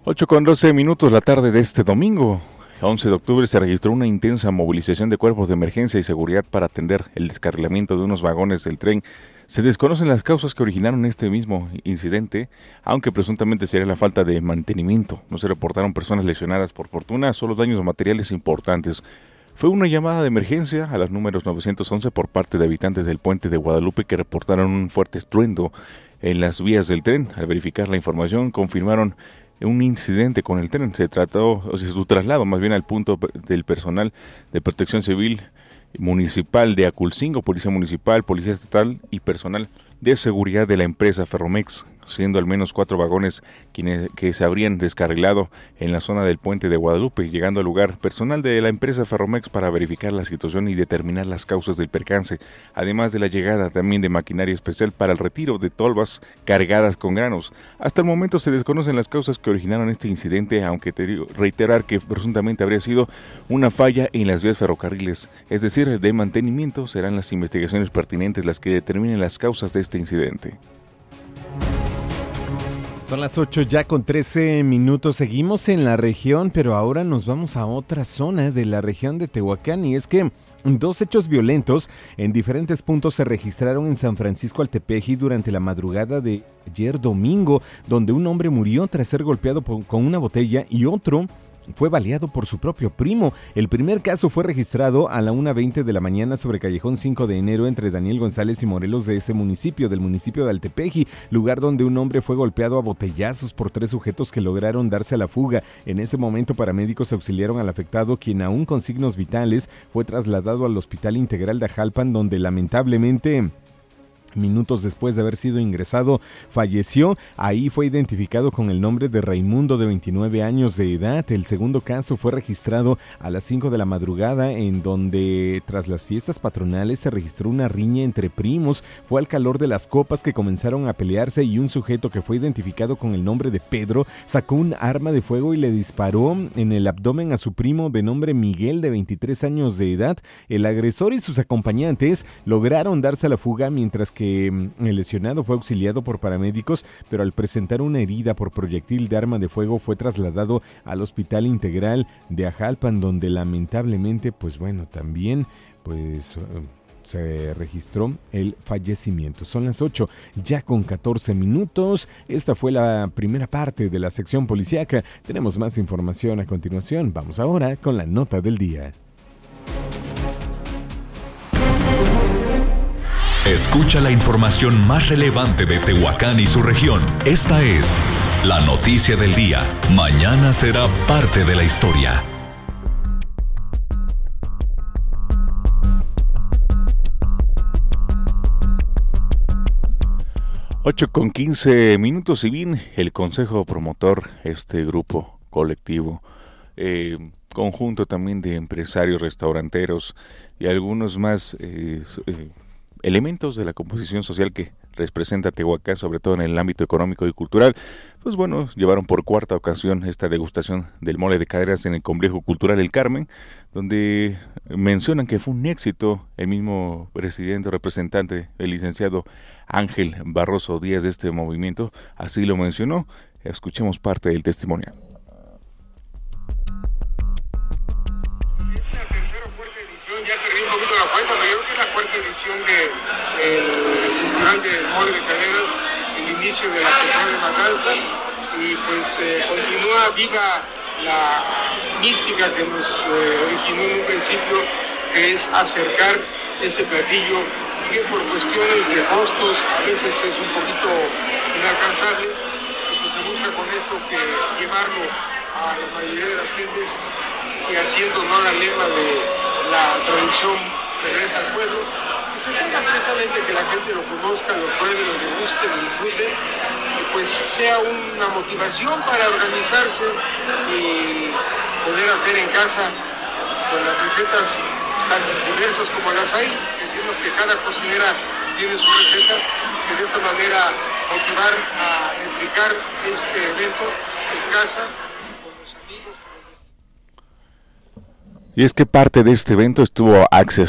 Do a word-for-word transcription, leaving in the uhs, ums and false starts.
ocho con doce minutos la tarde de este domingo, once de octubre, se registró una intensa movilización de cuerpos de emergencia y seguridad para atender el descarrilamiento de unos vagones del tren. Se desconocen las causas que originaron este mismo incidente, aunque presuntamente sería la falta de mantenimiento. No se reportaron personas lesionadas, por fortuna, solo daños materiales importantes. Fue una llamada de emergencia a los números nueve once por parte de habitantes del puente de Guadalupe que reportaron un fuerte estruendo en las vías del tren. Al verificar la información, confirmaron un incidente con el tren. Se trató, o sea, su traslado más bien al punto del personal de protección civil municipal de Aculcingo, policía municipal, policía estatal y personal de seguridad de la empresa Ferromex, siendo al menos cuatro vagones quienes, que se habrían descarrilado en la zona del puente de Guadalupe. Llegando al lugar, personal de la empresa Ferromex para verificar la situación y determinar las causas del percance, además de la llegada también de maquinaria especial para el retiro de tolvas cargadas con granos. Hasta el momento se desconocen las causas que originaron este incidente, aunque te digo, reiterar que presuntamente habría sido una falla en las vías ferrocarriles, es decir, de mantenimiento. Serán las investigaciones pertinentes las que determinen las causas de este incidente. Son las ocho ya con trece minutos, seguimos en la región, pero ahora nos vamos a otra zona de la región de Tehuacán, y es que dos hechos violentos en diferentes puntos se registraron en San Francisco Altepeji durante la madrugada de ayer domingo, donde un hombre murió tras ser golpeado por, con una botella y otro fue baleado por su propio primo. El primer caso fue registrado a la una veinte de la mañana sobre Callejón cinco de enero entre Daniel González y Morelos de ese municipio, del municipio de Altepeji, lugar donde un hombre fue golpeado a botellazos por tres sujetos que lograron darse a la fuga. En ese momento, paramédicos auxiliaron al afectado, quien aún con signos vitales fue trasladado al Hospital Integral de Ajalpan, donde lamentablemente minutos después de haber sido ingresado, falleció. Ahí fue identificado con el nombre de Raimundo, de veintinueve años de edad. El segundo caso fue registrado a las cinco de la madrugada, en donde tras las fiestas patronales se registró una riña entre primos. Fue al calor de las copas que comenzaron a pelearse y un sujeto que fue identificado con el nombre de Pedro sacó un arma de fuego y le disparó en el abdomen a su primo de nombre Miguel, de veintitrés años de edad. El agresor y sus acompañantes lograron darse a la fuga, mientras que el lesionado fue auxiliado por paramédicos, pero al presentar una herida por proyectil de arma de fuego fue trasladado al Hospital Integral de Ajalpan, donde lamentablemente, pues bueno, también pues se registró el fallecimiento. Son las ocho ya con catorce minutos. Esta fue la primera parte de la sección policíaca. Tenemos más información a continuación. Vamos ahora con la nota del día. Escucha la información más relevante de Tehuacán y su región. Esta es la noticia del día. Mañana será parte de la historia. ocho con quince minutos. Y bien, el Consejo Promotor, este grupo colectivo, eh, conjunto también de empresarios, restauranteros y algunos más eh, eh, elementos de la composición social que representa Tehuacán, sobre todo en el ámbito económico y cultural, pues bueno, llevaron por cuarta ocasión esta degustación del mole de caderas en el complejo cultural El Carmen, donde mencionan que fue un éxito. El mismo presidente o representante, el licenciado Ángel Barroso Díaz, de este movimiento, así lo mencionó. Escuchemos parte del testimonio. Ya perdí un poquito la cuenta, pero yo creo que es la cuarta edición del Festival del Mole de Caderas, el inicio de la temporada de matanza, y pues eh, continúa viva la mística que nos eh, originó en un principio, que es acercar este platillo, que por cuestiones de costos a veces es un poquito inalcanzable, y pues se busca con esto que llevarlo a la mayoría de las gentes, y haciendo honor al lema de la tradición regresa al pueblo, que se tenga precisamente que la gente lo conozca, lo pruebe, lo deguste, lo disfrute, y pues sea una motivación para organizarse y poder hacer en casa con las recetas tan diversas como las hay. Decimos que cada cocinera tiene su receta, que de esta manera motivar a replicar este evento en casa. Y es que parte de este evento estuvo accesible